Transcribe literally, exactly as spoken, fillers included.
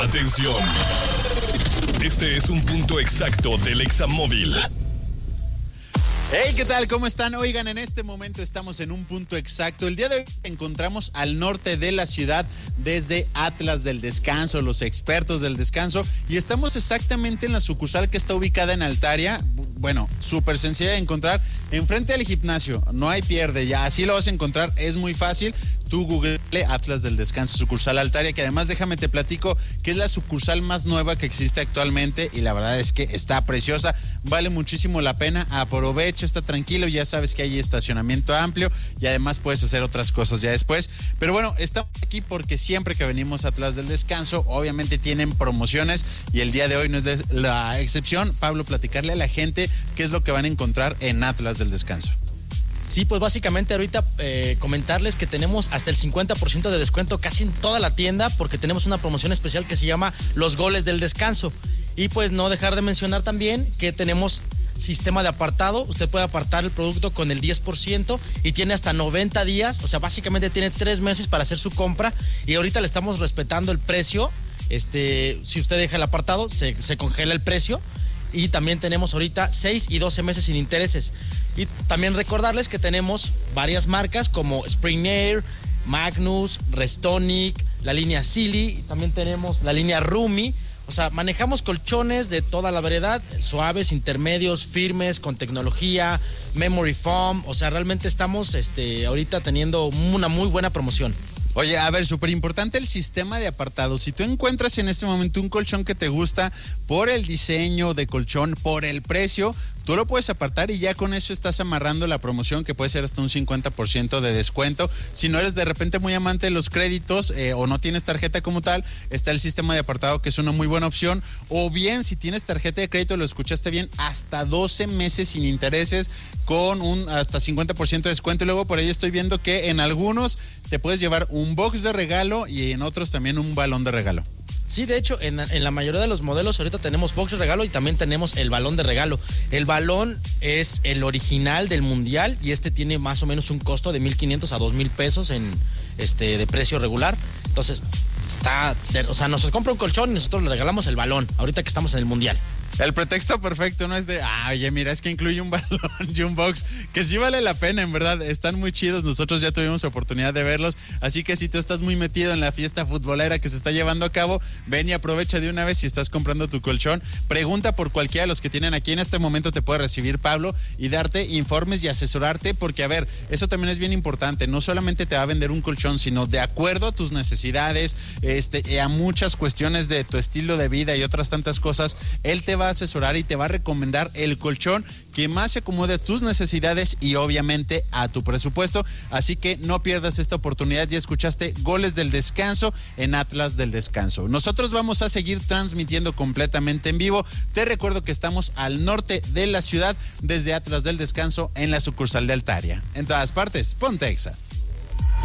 Atención. Este es un punto exacto del Examóvil. Hey, ¿qué tal? ¿Cómo están? Oigan, en este momento estamos en un punto exacto. El día de hoy encontramos al norte de la ciudad desde Atlas del Descanso, los expertos del descanso, y estamos exactamente en la sucursal que está ubicada en Altaria. Bueno, súper sencilla de encontrar, enfrente del gimnasio. No hay pierde, ya así lo vas a encontrar, es muy fácil. Tú google Atlas del Descanso, sucursal Altaria, que además déjame te platico que es la sucursal más nueva que existe actualmente y la verdad es que está preciosa, vale muchísimo la pena, aprovecha, está tranquilo, ya sabes que hay estacionamiento amplio y además puedes hacer otras cosas ya después. Pero bueno, estamos aquí porque siempre que venimos a Atlas del Descanso, obviamente tienen promociones y el día de hoy no es la excepción. Pablo, platicarle a la gente qué es lo que van a encontrar en Atlas del Descanso. Sí, pues básicamente ahorita eh, comentarles que tenemos hasta el cincuenta por ciento de descuento casi en toda la tienda porque tenemos una promoción especial que se llama Los Goles del Descanso. Y pues no dejar de mencionar también que tenemos sistema de apartado. Usted puede apartar el producto con el diez por ciento y tiene hasta noventa días, o sea, básicamente tiene tres meses para hacer su compra y ahorita le estamos respetando el precio. Este, si usted deja el apartado, se, se congela el precio. Y también tenemos ahorita seis y doce meses sin intereses. Y también recordarles que tenemos varias marcas como Spring Air, Magnus, Restonic, la línea Silly, y también tenemos la línea Rumi. O sea, manejamos colchones de toda la variedad, suaves, intermedios, firmes, con tecnología, memory foam. O sea, realmente estamos este, ahorita teniendo una muy buena promoción. Oye, a ver, súper importante el sistema de apartados. Si tú encuentras en este momento un colchón que te gusta por el diseño de colchón, por el precio, tú lo puedes apartar y ya con eso estás amarrando la promoción que puede ser hasta un cincuenta por ciento de descuento. Si no eres de repente muy amante de los créditos eh, o no tienes tarjeta como tal, está el sistema de apartado que es una muy buena opción. O bien, si tienes tarjeta de crédito, lo escuchaste bien, hasta doce meses sin intereses con un hasta cincuenta por ciento de descuento. Y luego por ahí estoy viendo que en algunos te puedes llevar un box de regalo y en otros también un balón de regalo. Sí, de hecho, en, en la mayoría de los modelos ahorita tenemos box de regalo y también tenemos el balón de regalo. El balón es el original del mundial y este tiene más o menos un costo de mil quinientos a dos mil pesos en este de precio regular. Entonces, está, o sea, nos compra un colchón y nosotros le regalamos el balón ahorita que estamos en el mundial. El pretexto perfecto no es de, ah, oye, mira, es que incluye un balón y un box, que sí vale la pena, en verdad, están muy chidos, nosotros ya tuvimos oportunidad de verlos, así que si tú estás muy metido en la fiesta futbolera que se está llevando a cabo, ven y aprovecha de una vez si estás comprando tu colchón, pregunta por cualquiera de los que tienen aquí, en este momento te puede recibir Pablo y darte informes y asesorarte, porque a ver, eso también es bien importante, no solamente te va a vender un colchón, sino de acuerdo a tus necesidades, este, a muchas cuestiones de tu estilo de vida y otras tantas cosas, él te va a asesorar y te va a recomendar el colchón que más se acomode a tus necesidades y obviamente a tu presupuesto, así que no pierdas esta oportunidad. Ya escuchaste Goles del Descanso en Atlas del Descanso. Nosotros vamos a seguir transmitiendo completamente en vivo. Te recuerdo que estamos al norte de la ciudad desde Atlas del Descanso en la sucursal de Altaria. En todas partes, ponte Exa.